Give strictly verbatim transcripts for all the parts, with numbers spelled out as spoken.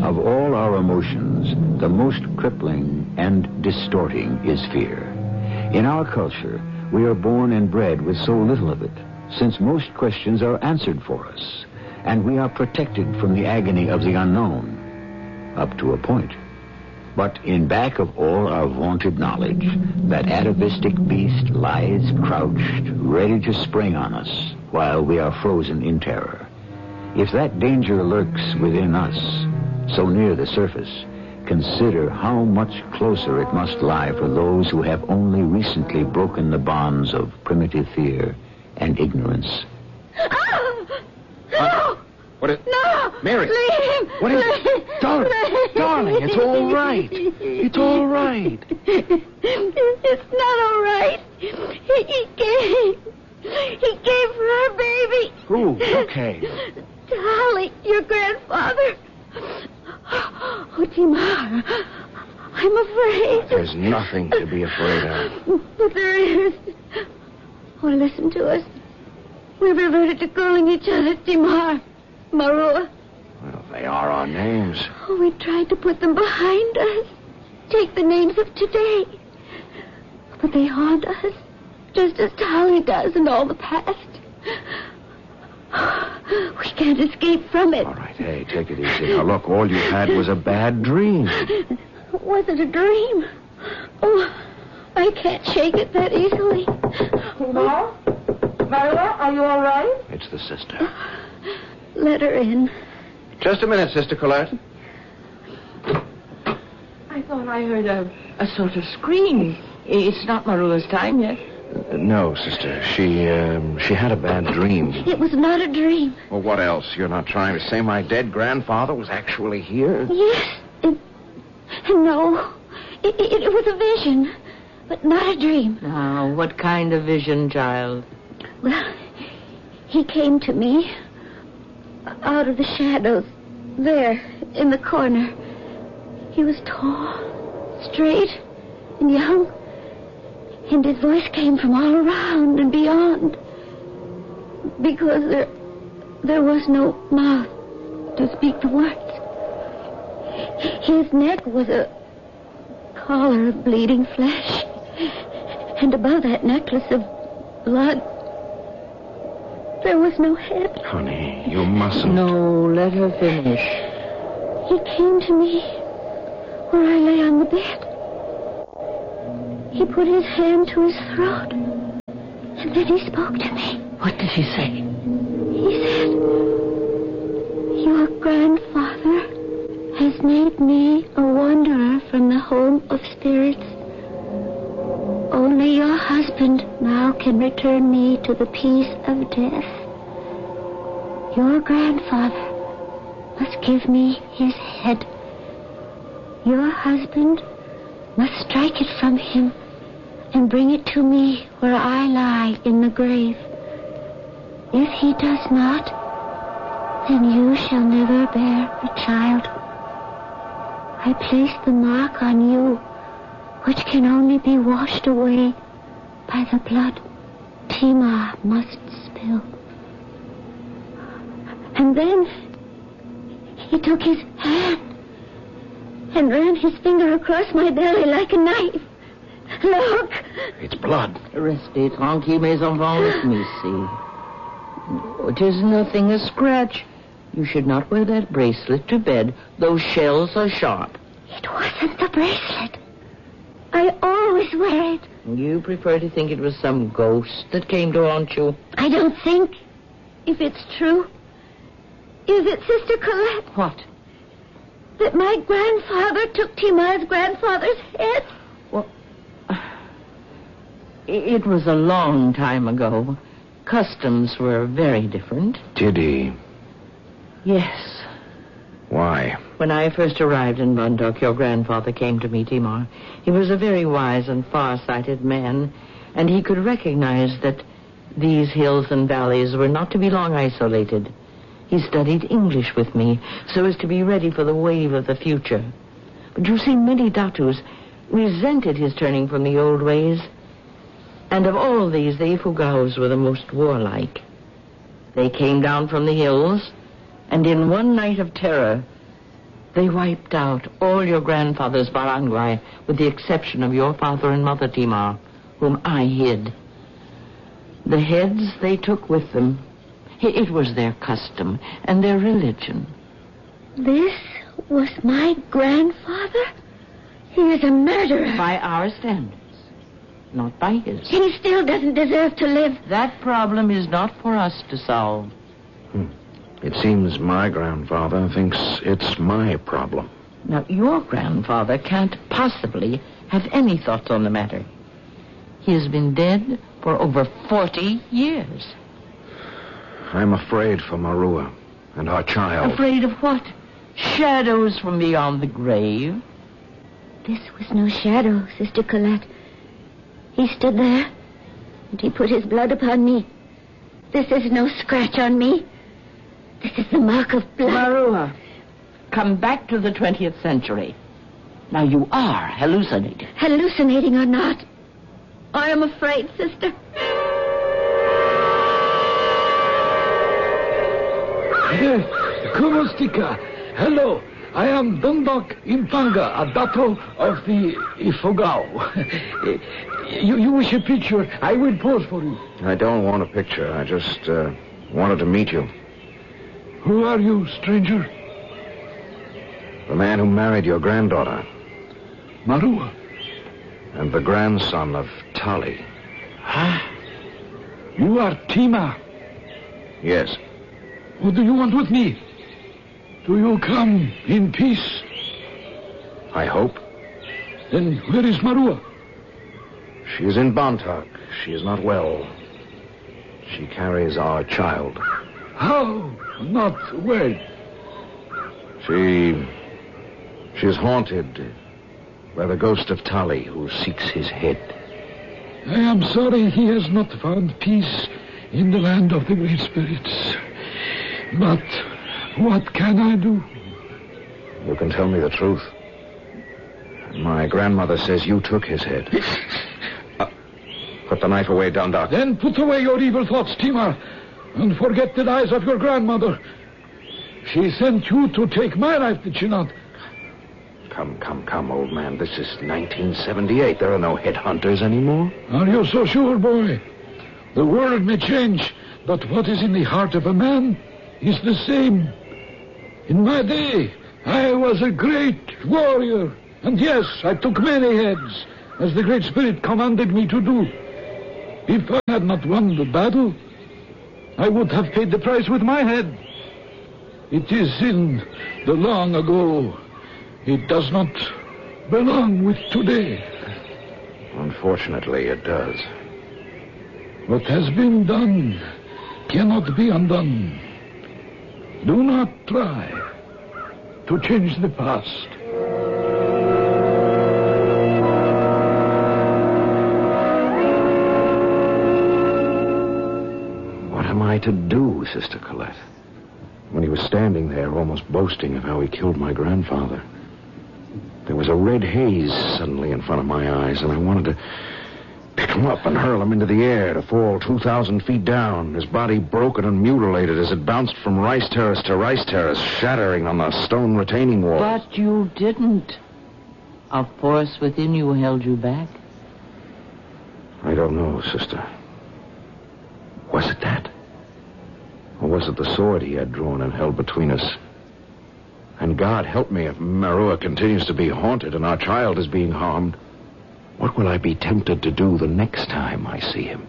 Of all our emotions, the most crippling and distorting is fear. In our culture, we are born and bred with so little of it, since most questions are answered for us, and we are protected from the agony of the unknown, up to a point. But in back of all our vaunted knowledge, that atavistic beast lies crouched, ready to spring on us while we are frozen in terror. If that danger lurks within us, so near the surface, consider how much closer it must lie for those who have only recently broken the bonds of primitive fear and ignorance. Oh! No! What is... No! Mary! Leave! What is Leave! it? Darling! Leave! Darling, it's all right. It's all right. It's not all right. He, he gave... He gave her a baby. Who? Okay. Dolly, your grandfather. Oh, Timar, I'm afraid. There's nothing to be afraid of. But there is. Oh, listen to us. We've reverted to calling each other Timar, Marua. Well, they are our names. Oh, we tried to put them behind us. Take the names of today. But they haunt us, just as Dolly does in all the past. We can't escape from it. All right, hey, take it easy. Now, look, all you had was a bad dream. Was it a dream? Oh, I can't shake it that easily. Timar? Marla, are you all right? It's the sister. Let her in. Just a minute, Sister Colette. I thought I heard a, a sort of scream. It's not Marua's time yet. Uh, no, sister. She, um, she had a bad dream. It was not a dream. Well, what else? You're not trying to say my dead grandfather was actually here? Yes. It, no. It, it, it was a vision, but not a dream. Now, what kind of vision, child? Well, he came to me out of the shadows there in the corner. He was tall, straight, and young. And his voice came from all around and beyond. Because there, there was no mouth to speak the words. His neck was a collar of bleeding flesh. And above that necklace of blood, there was no head. Honey, you mustn't. No, let her finish. He came to me where I lay on the bed. He put his hand to his throat, and then he spoke to me. What did he say? He said, "Your grandfather has made me a wanderer from the home of spirits. Only your husband now can return me to the peace of death. Your grandfather must give me his head. Your husband must strike it from him and bring it to me where I lie in the grave. If he does not, then you shall never bear a child. I place the mark on you, which can only be washed away by the blood Timar must spill." And then he took his hand and ran his finger across my belly like a knife. Look! It's blood. Restez tranquille, mes enfants. Let me see. It is nothing, a scratch. You should not wear that bracelet to bed. Those shells are sharp. It wasn't the bracelet. I always wear it. You prefer to think it was some ghost that came to haunt you? I don't think. If it's true. Is it Sister Colette? What? That my grandfather took Timar's grandfather's head? Well, it was a long time ago. Customs were very different. Did he? Yes. Why? When I first arrived in Bundok, your grandfather came to me, Timar. He was a very wise and far-sighted man, and he could recognize that these hills and valleys were not to be long isolated. He studied English with me so as to be ready for the wave of the future. But you see, many Datus resented his turning from the old ways. And of all these, the Ifugaos were the most warlike. They came down from the hills, and in one night of terror, They wiped out all your grandfather's barangay, with the exception of your father and mother, Timar, whom I hid. The heads they took with them. It was their custom and their religion. This was my grandfather? He is a murderer. By our standards, not by his. He still doesn't deserve to live. That problem is not for us to solve. Hmm. It seems my grandfather thinks it's my problem. Now, your grandfather can't possibly have any thoughts on the matter. He has been dead for over forty years. I'm afraid for Marua and our child. Afraid of what? Shadows from beyond the grave? This was no shadow, Sister Colette. He stood there, and he put his blood upon me. This is no scratch on me. This is the mark of blood. Marua, come back to the twentieth century. Now, you are hallucinating. Hallucinating or not, I am afraid, Sister. Como estica? Hello, I am Dundok Impanga, a dato of the Ifogao. you, you wish a picture? I will pose for you. I don't want a picture. I just uh, wanted to meet you. Who are you, stranger? The man who married your granddaughter. Marua. And the grandson of Tali. Ah, you are Tima. Yes. What do you want with me? Do you come in peace? I hope. Then where is Marua? She is in Bontoc. She is not well. She carries our child. How? Not well. She... She is haunted by the ghost of Tali, who seeks his head. I am sorry he has not found peace in the land of the great spirits. But what can I do? You can tell me the truth. My grandmother says you took his head. uh, put the knife away, Dundok. Then put away your evil thoughts, Timar, and forget the lies of your grandmother. She sent you to take my life, did she not? Come, come, come, old man. This is nineteen seventy-eight. There are no headhunters anymore. Are you so sure, boy? The world may change, but what is in the heart of a man is the same. In my day, I was a great warrior. And yes, I took many heads, as the Great Spirit commanded me to do. If I had not won the battle, I would have paid the price with my head. It is in the long ago. It does not belong with today. Unfortunately, it does. What has been done cannot be undone. Do not try to change the past. What am I to do, Sister Colette? When he was standing there, almost boasting of how he killed my grandfather, there was a red haze suddenly in front of my eyes, and I wanted to pick him up and hurl him into the air to fall two thousand feet down, his body broken and mutilated as it bounced from rice terrace to rice terrace, shattering on the stone retaining walls. But you didn't. A force within you held you back. I don't know, Sister. Was it that? Or was it the sword he had drawn and held between us? And God help me if Marua continues to be haunted and our child is being harmed. What will I be tempted to do the next time I see him?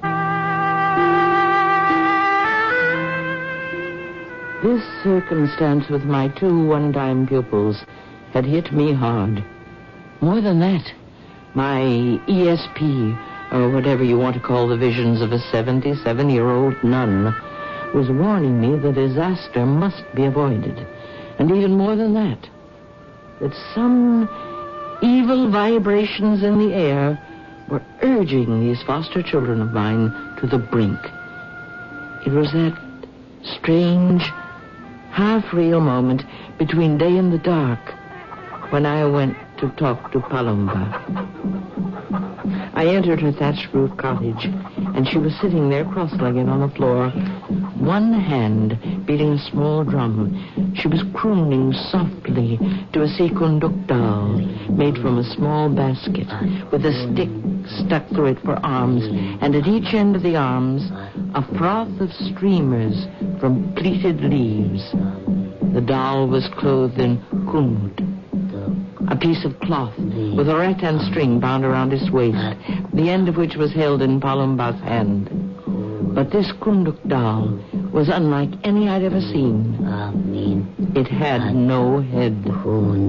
This circumstance with my two one-time pupils had hit me hard. More than that, my E S P, or whatever you want to call the visions of a seventy-seven-year-old nun, was warning me the disaster must be avoided. And even more than that, that some evil vibrations in the air were urging these foster children of mine to the brink. It was that strange, half-real moment between day and the dark when I went to talk to Palumba. I entered her thatched roof cottage, and she was sitting there cross-legged on the floor, one hand beating a small drum, she was crooning softly to a sekunduk dal made from a small basket with a stick stuck through it for arms, and at each end of the arms a froth of streamers from pleated leaves. The doll was clothed in kunud, a piece of cloth with a rattan string bound around its waist, the end of which was held in Palumba's hand. But this kunduk doll was unlike any I'd ever seen. It had no head.